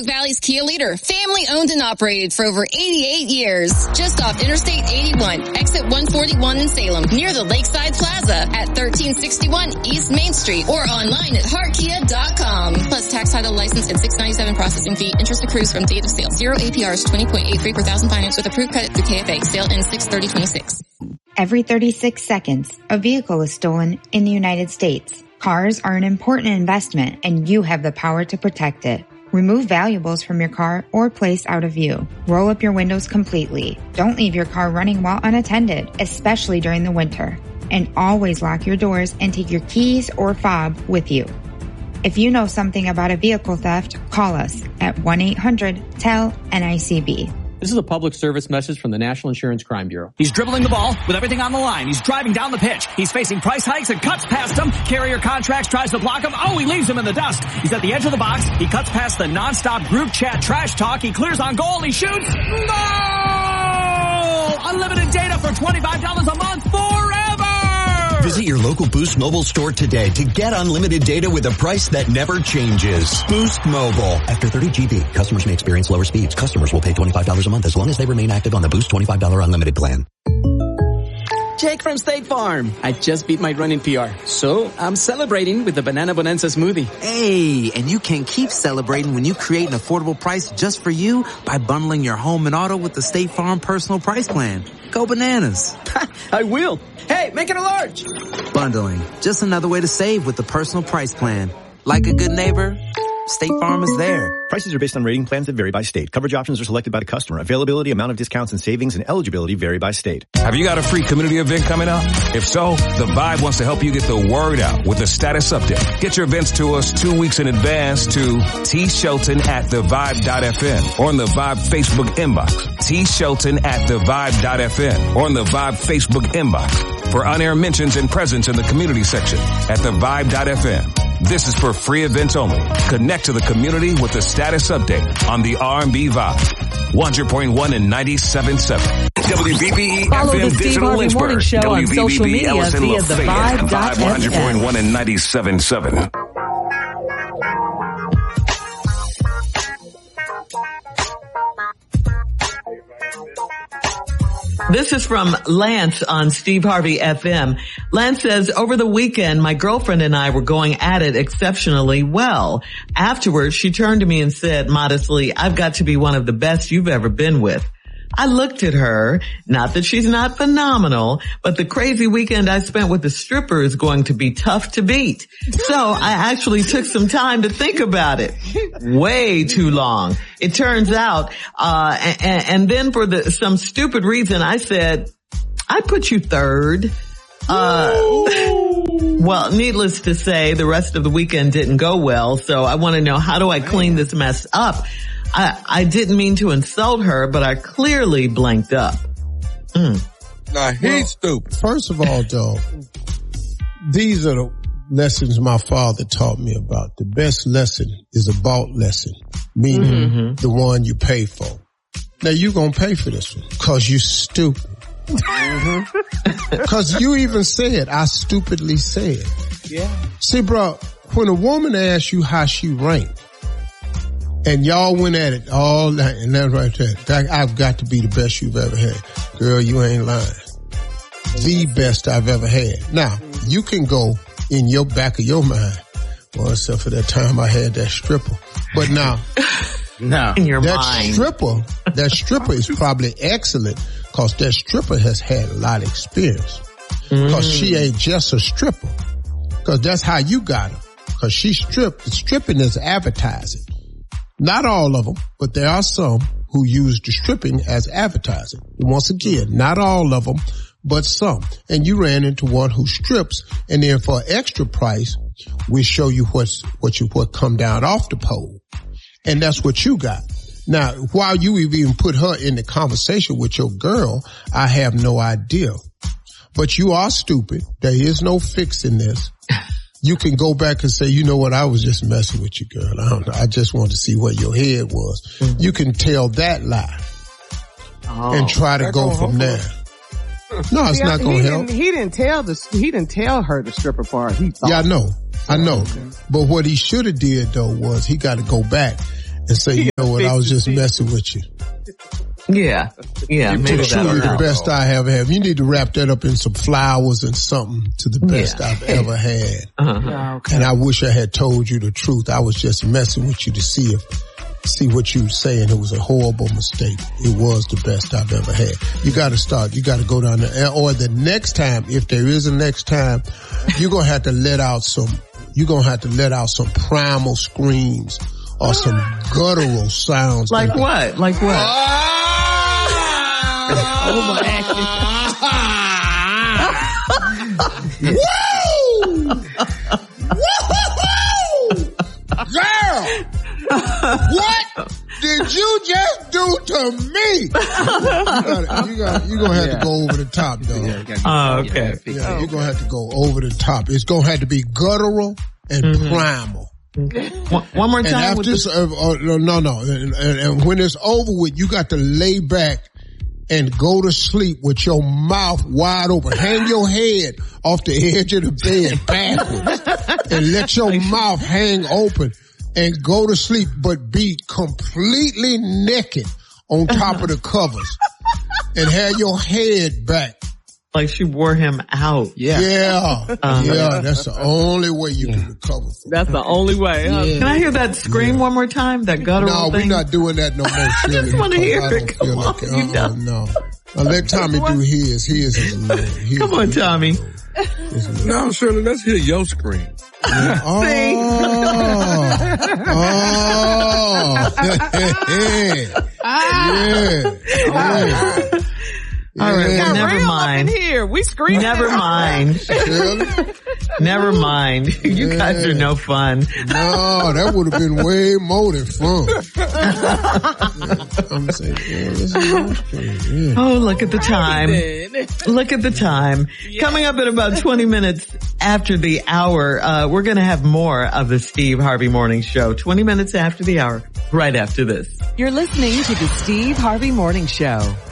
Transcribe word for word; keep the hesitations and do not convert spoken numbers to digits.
Smoke Valley's Kia leader, family owned and operated for over eighty-eight years. Just off Interstate eighty-one, exit one forty-one in Salem, near the Lakeside Plaza at thirteen sixty-one East Main Street or online at heart kia dot com. Plus tax, title, license, and six ninety-seven processing fee. Interest accrues from date of sale. Zero A P Rs, twenty point eight three per thousand finance with approved credit through K F A. Sale ends six thirty twenty-six. Every thirty-six seconds, a vehicle is stolen in the United States. Cars are an important investment, and you have the power to protect it. Remove valuables from your car or place out of view. Roll up your windows completely. Don't leave your car running while unattended, especially during the winter. And always lock your doors and take your keys or fob with you. If you know something about a vehicle theft, call us at one eight hundred T E L N I C B. This is a public service message from the National Insurance Crime Bureau. He's dribbling the ball with everything on the line. He's driving down the pitch. He's facing price hikes and cuts past him. Carrier Contracts tries to block him. Oh, he leaves him in the dust. He's at the edge of the box. He cuts past the nonstop group chat trash talk. He clears on goal. He shoots. Goal! Unlimited data for twenty-five dollars a month forever! Visit your local Boost Mobile store today to get unlimited data with a price that never changes. Boost Mobile. After thirty G B, customers may experience lower speeds. Customers will pay twenty-five dollars a month as long as they remain active on the Boost twenty-five dollars unlimited plan. Jake from State Farm. I just beat my running P R, so I'm celebrating with the Banana Bonanza smoothie. Hey, and you can keep celebrating when you create an affordable price just for you by bundling your home and auto with the State Farm Personal Price Plan. Go bananas. I will. Hey, make it a large. Bundling. Just another way to save with the Personal Price Plan. Like a good neighbor, State Farm is there. Prices are based on rating plans that vary by state. Coverage options are selected by the customer. Availability, amount of discounts and savings, and eligibility vary by state. Have you got a free community event coming up? If so, The Vibe wants to help you get the word out with a status update. Get your events to us two weeks in advance to T Shelton at the vibe dot f m or on the Vibe Facebook inbox. T Shelton at the vibe dot f m or on the Vibe Facebook inbox for on-air mentions and presence in the community section at the vibe dot f m. This is for free events only. Connect to the community with the status update on the R and B Vibe. one hundred point one and ninety-seven point seven. W B B E Follow F M the Steve Digital Harvey Lynchburg. Morning Show on social media Ellison via the Lafayette, vibe dot f m. one hundred point one and ninety-seven point seven. This is from Lance on Steve Harvey F M. Lance says, over the weekend, my girlfriend and I were going at it exceptionally well. Afterwards, she turned to me and said modestly, I've got to be one of the best you've ever been with. I looked at her, not that she's not phenomenal, but the crazy weekend I spent with the stripper is going to be tough to beat. So I actually took some time to think about it. Way too long. It turns out, uh, and, and then for the, some stupid reason I said, I'd put you third. Uh, well, needless to say, the rest of the weekend didn't go well. So I want to know, how do I clean this mess up? I, I didn't mean to insult her, but I clearly blanked up. Mm. Nah, he's well, stupid. First of all, though, these are the lessons my father taught me about. The best lesson is a bought lesson, meaning mm-hmm. the one you pay for. Now, you're going to pay for this one because you're stupid. Because mm-hmm. you even said, I stupidly said. Yeah. See, bro, when a woman asks you how she ranked, and y'all went at it all night, and that's right there. That, I've got to be the best you've ever had. Girl, you ain't lying. The best I've ever had. Now, you can go in your back of your mind, well, except for that time I had that stripper. But now, no, in your that mind. stripper, that stripper is probably excellent because that stripper has had a lot of experience. Because mm. she ain't just a stripper. Because that's how you got her. Because she stripped. Stripping is advertising. Not all of them, but there are some who use the stripping as advertising. And once again, not all of them, but some. And you ran into one who strips, and then for an extra price, we show you what's, what you, what come down off the pole. And that's what you got. Now, while you even put her in the conversation with your girl, I have no idea. But you are stupid. There is no fixing this. You can go back and say, you know what, I was just messing with you, girl. I don't know. I just wanted to see where your head was. Mm-hmm. You can tell that lie oh, and try to go from there. No, it's See, not going to help. Didn't, he didn't tell the, he didn't tell her the stripper part. He thought. Yeah, I know. I know. Okay. But what he should have did though was he got to go back and say, you know what, I was just messing with you. Yeah, yeah, maybe to truly the best I ever have. You need to wrap that up in some flowers and something to the best yeah. I've ever had. Uh-huh. Yeah, okay. And I wish I had told you the truth. I was just messing with you to see if, see what you were saying. It was a horrible mistake. It was the best I've ever had. You got to start. You got to go down there. Or the next time, if there is a next time, you're gonna have to let out some. You're gonna have to let out some primal screams or some guttural sounds. Like what? Like what? Ah! Oh my Woo! Woo! Girl! What did you just do to me? You got you got you're gonna have yeah. to go over the top, though. Yeah, oh, okay. Yeah, oh, you're gonna have to go over the top. It's gonna have to be guttural and mm-hmm. primal. Okay. One, one more time. And after with this, uh, uh, no, no, and, and, and when it's over with, you got to lay back and go to sleep with your mouth wide open. Hang your head off the edge of the bed backwards and let your mouth hang open and go to sleep, but be completely naked on top of the covers and have your head back. Like she wore him out. Yeah. Yeah. Uh, yeah. That's the only way you yeah. can recover from That's it. the only way. Huh? Yeah. Can I hear that scream yeah. one more time? That guttural no, thing? No, we're not doing that no more. I just want to hear it. Come on. Like it. Uh-uh, no. Now let Tommy do his. His is low. His Come on, Tommy. No, Shirley, let's hear your scream. Yeah. Oh. Oh. yeah. Yeah. All right, well, never mind. Here. We scream. Never mind. Never mind. You yeah. guys are no fun. No, that would have been way more than fun. I'm saying, yeah, this is yeah. Oh, look at the time. Look at the time. Yeah. Coming up in about twenty minutes after the hour, uh, we're going to have more of the Steve Harvey Morning Show. twenty minutes after the hour, right after this. You're listening to the Steve Harvey Morning Show.